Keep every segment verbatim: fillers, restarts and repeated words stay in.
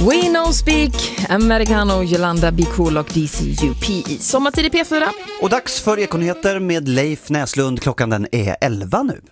We know speak, Americano, Yolanda, Be Cool och D C U P i Sommartid i P fyra. Och dags för Ekonyheter med Leif Näslund. Klockan den är elva nu.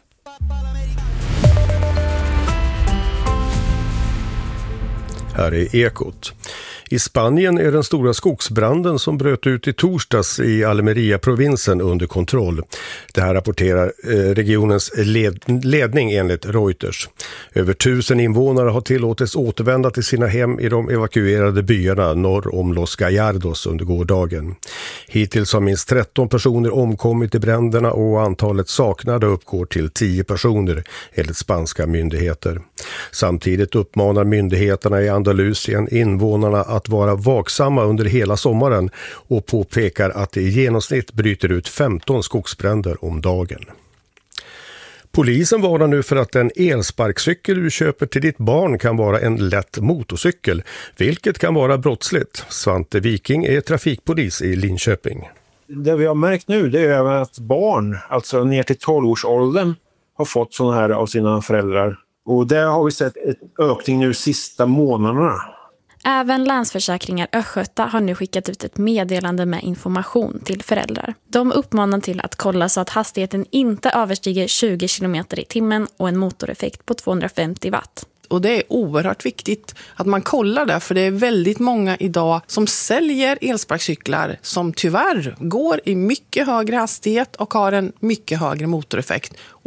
Här är Ekot. I Spanien är den stora skogsbranden som bröt ut i torsdags i Almeria-provinsen under kontroll. Det här rapporterar regionens led- ledning enligt Reuters. Över tusen invånare har tillåtits återvända till sina hem i de evakuerade byarna norr om Los Gallardos under gårdagen. Hittills har minst tretton personer omkommit i bränderna och antalet saknade uppgår till tio personer enligt spanska myndigheter. Samtidigt uppmanar myndigheterna i Andalusien invånarna att vara vaksamma under hela sommaren och påpekar att det i genomsnitt bryter ut femton skogsbränder om dagen. Polisen varnar nu för att en elsparkcykel du köper till ditt barn kan vara en lätt motorcykel, vilket kan vara brottsligt. Svante Viking är trafikpolis i Linköping. Det vi har märkt nu det är att barn, alltså ner till tolv-årsåldern, har fått sådana här av sina föräldrar. Och där har vi sett en ökning nu sista månaderna. Även Länsförsäkringar Östgöta har nu skickat ut ett meddelande med information till föräldrar. De uppmanar till att kolla så att hastigheten inte överstiger tjugo kilometer i timmen och en motoreffekt på tvåhundrafemtio watt. Och det är oerhört viktigt att man kollar det, för det är väldigt många idag som säljer elsparkcyklar som tyvärr går i mycket högre hastighet och har en mycket högre motoreffekt.